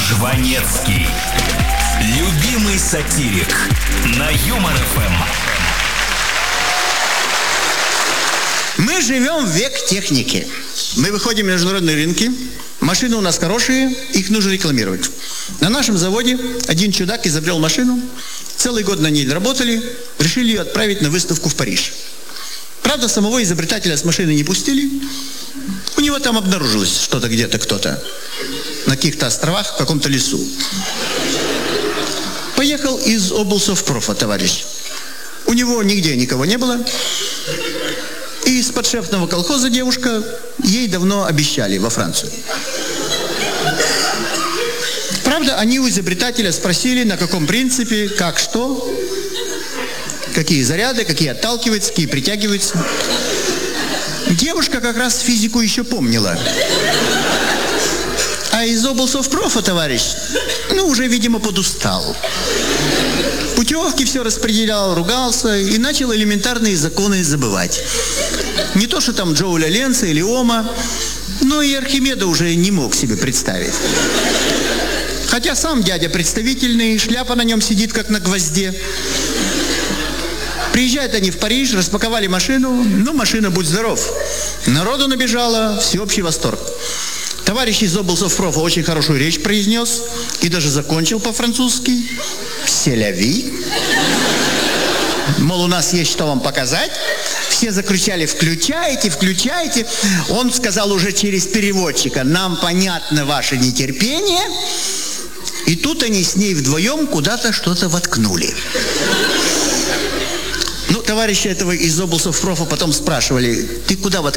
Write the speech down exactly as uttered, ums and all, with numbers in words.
Жванецкий. Любимый сатирик на Юмор эф эм. Мы живем в век техники. Мы выходим на международные рынки. Машины у нас хорошие, их нужно рекламировать. На нашем заводе один чудак изобрел машину. Целый год на ней работали. Решили ее отправить на выставку в Париж. Правда, самого изобретателя с машины не пустили. У него там обнаружилось что-то где-то, кто-то. На каких-то островах, в каком-то лесу. Поехал из облсовпрофа товарищ. У него нигде никого не было. И из подшефного колхоза девушка, ей давно обещали во Францию. Правда, они у изобретателя спросили, на каком принципе, как, что, какие заряды, какие отталкиваются, какие притягиваются. Девушка как раз физику еще помнила. А из облсовпрофа товарищ, ну, уже, видимо, подустал. Путевки все распределял, ругался и начал элементарные законы забывать. Не то, что там Джоуля Ленца или Ома, но и Архимеда уже не мог себе представить. Хотя сам дядя представительный, шляпа на нем сидит, как на гвозде. Приезжают они в Париж, распаковали машину, ну, машина, будь здоров. Народу набежало, всеобщий восторг. Товарищ из облсовпрофа очень хорошую речь произнес и даже закончил по-французски. «Селяви». Мол, у нас есть что вам показать. Все закричали: «Включайте, включайте». Он сказал уже через переводчика: «Нам понятно ваше нетерпение». И тут они с ней вдвоем куда-то что-то воткнули. Ну, товарища этого из облсовпрофа потом спрашивали: «Ты куда воткнули?»